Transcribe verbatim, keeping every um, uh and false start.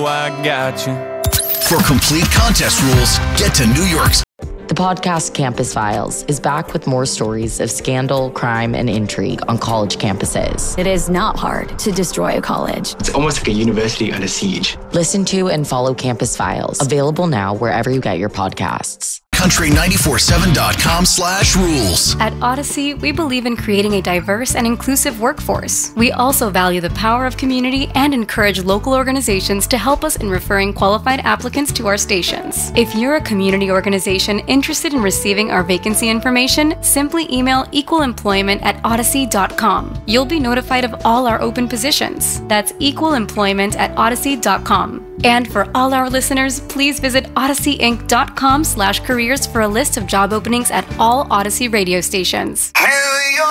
I got you. For complete contest rules, get to New York's. The podcast Campus Files is back with more stories of scandal, crime, and intrigue on college campuses. It is not hard to destroy a college. It's almost like a university under siege. Listen to and follow Campus Files, available now wherever you get your podcasts. country nine forty-seven dot com slash rules. At Odyssey, we believe in creating a diverse and inclusive workforce. We also value the power of community and encourage local organizations to help us in referring qualified applicants to our stations. If you're a community organization interested in receiving our vacancy information, simply email equalemployment at odyssey dot com. You'll be notified of all our open positions. That's equalemployment at odyssey dot com. And for all our listeners, please visit odyssey inc dot com slash careers for a list of job openings at all Odyssey radio stations.